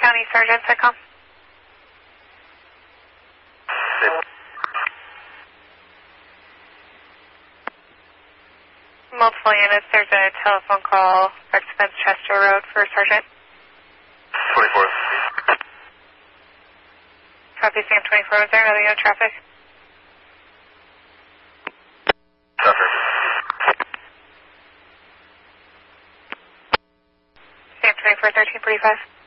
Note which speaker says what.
Speaker 1: County Sergeant, SITCOM. Multiple units, there's a telephone call, Spence Chester Road for Sergeant.
Speaker 2: 24th.
Speaker 1: Copy, Sam 24, is there another unit traffic?
Speaker 2: Tucker.
Speaker 1: Sam 24, 1345.